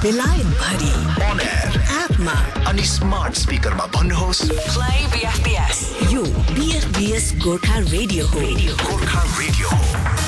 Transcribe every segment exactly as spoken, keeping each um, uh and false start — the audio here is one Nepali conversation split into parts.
बेलायत भरि on air एपमा अनि स्मार्ट स्पिकरमा भन्नुहोस् play B F B S। यो B F B S Gorkha radio हो। गोर्खा रेडियो हो।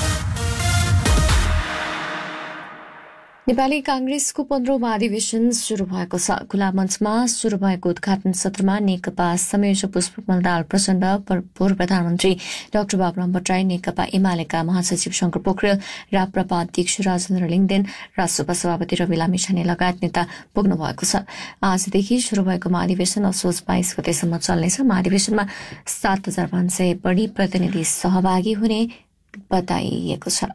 नेपाली कांग्रेसको पन्ध्रौं महाधिवेशन शुरू भएको छ। खुला मञ्चमा शुरू भएको उद्घाटन सत्रमा नेकपा संयोजक पुष्पकमल दाहाल प्रचण्ड, पूर्व प्रधानमन्त्री डाक्टर बाबुराम भट्टराई, नेकपा एमालेका महासचिव शंकर पोखरेल, राप्रपा अध्यक्ष राजेन्द्र लिङदेन, राष्ट्रसभा सभापति रवि लामिछाने लगायत नेता पुग्नु भएको छ। आजदेखि शुरू भएको महाधिवेशन असोज बाइस गतेसम्म चल्नेछ। महाधिवेशनमा सात हजार पाँच सय बढी प्रतिनिधि सहभागी हुने बताइएको छ।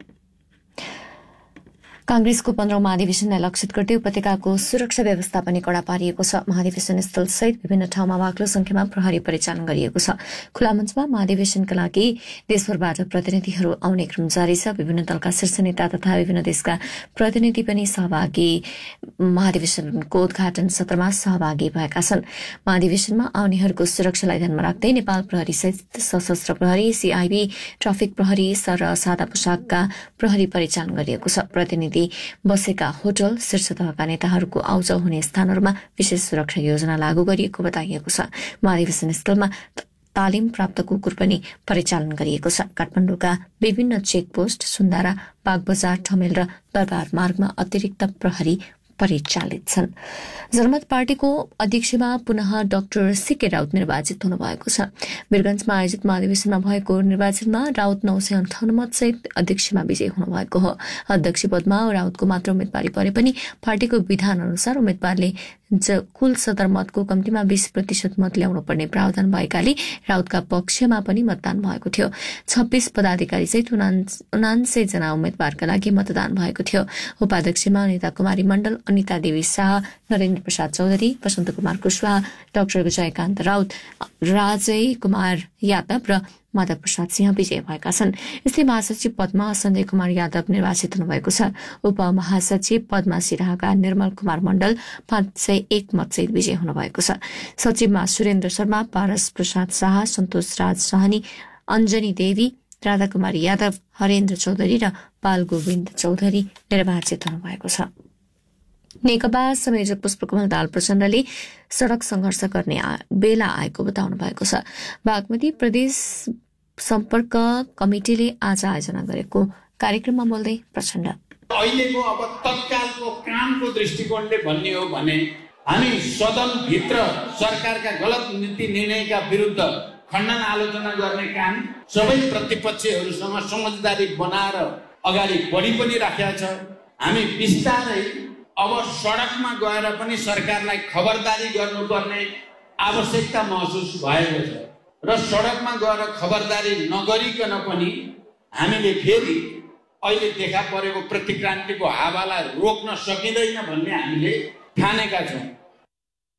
कांग्रेसको पन्ध्रौं महाधिवेशनलाई लक्षित गर्दै उपत्यकाको सुरक्षा व्यवस्था पनि कड़ा पारिएको छ। महाधिवेशन स्थल सहित विभिन्न ठाउँमा बाक्लो संख्यामा प्रहरी परिचालन गरिएको छ। खुला मञ्चमा महाधिवेशनका लागि देशभरबाट प्रतिनिधिहरू आउने क्रम जारी छ। विभिन्न दलका शीर्ष नेता तथा विभिन्न देशका प्रतिनिधि पनि सहभागी महाधिवेशनको उद्घाटन सत्रमा सहभागी भएका छन्। महाधिवेशनमा आउनेहरूको सुरक्षालाई ध्यानमा राख्दै नेपाल प्रहरी सहित सशस्त्र प्रहरी, सीआईबी, ट्राफिक प्रहरी र सादा पोसाकका प्रहरी परिचालन गरिएको छ। प्रतिनिधि बसेका होटल, शीर्ष तहका नेताहरूको आउजाउ हुने स्थानहरूमा विशेष सुरक्षा योजना लागू गरिएको बताइएको छ। महाधिवेशन स्थलमा तालिम प्राप्त कुकुर पनि परिचालन गरिएको छ। काठमाडौँका विभिन्न चेकपोस्ट, सुन्दारा, बागबजार, ठमेल र दरबार मार्गमा अतिरिक्त प्रहरी परिचालित छन्। जनमत पार्टीको अध्यक्षमा पुनः डाक्टर सीके राउत निर्वाचित हुनुभएको छ। वीरगंजमा आयोजित महाधिवेशनमा भएको निर्वाचनमा राउत नौ सय अन्ठाउन्न मत सहित अध्यक्षमा विजयी हुनुभएको हो। अध्यक्ष पदमा राउतको मात्र उम्मेदवारी परे पनि पार्टीको विधान अनुसार उम्मेद्वारले कुल सदर मतको कम्तीमा बीस प्रतिशत मत ल्याउनु पर्ने प्रावधान भएकाले राउतका पक्षमा पनि मतदान भएको थियो। छब्बीस पदाधिकारी सहित उनान्सय जना उम्मेद्वारका लागि मतदान भएको थियो। उपाध्यक्षमा अनिता कुमारी मण्डल, अनिता देवी शाह, नरेन्द्र प्रसाद चौधरी, वसन्त कुमार कुशवाहा, डाक्टर विजयकान्त राउत, राजय कुमार यादव र माधव प्रसाद सिंह विजय भएका छन्। यस्तै महासचिव पदमा सञ्जय कुमार यादव निर्वाचित हुनुभएको छ। उपमहासचिव पदमा सिराहाका निर्मल कुमार मण्डल पाँच सय एक मतसहित विजय हुनुभएको छ। सचिवमा सुरेन्द्र शर्मा, पारस प्रसाद शाह, सन्तोष राज सहनी, अञ्जनी देवी, राधा कुमारी यादव, हरेन्द्र चौधरी र बाल गोविन्द चौधरी निर्वाचित हुनुभएको छ। नेकपा संयोजक पुष्पकमल दाहाल प्रचण्डले सड़क संघर्ष गर्ने बेला आएको बताउनु भएको छ। बागमती प्रदेश सम्पर्क कमिटिले आज आयोजना गरेको कार्यक्रममा बोल्दै प्रचण्ड अहिलेको अब तत्कालको कामको दृष्टिकोणले भन्ने हो भने हामी सदनभित्र सरकारका गलत नीति निर्णयका विरुद्ध खण्डन आलोचना गर्ने काम सबै प्रतिपक्षहरूसँग समझदारी बनाएर अगाडि बढी पनि राखेका छ। हामी बिस्तारै अब सडकमा गएर पनि सरकारलाई खबरदारी गर्नुपर्ने आवश्यकता महसुस भएको छ र सडकमा गएर खबरदारी नगरिकन पनि हामीले फेरि अहिले देखा परेको प्रतिक्रान्तिको हावालाई रोक्न सकिँदैन भन्ने हामीले ठानेका छौँ।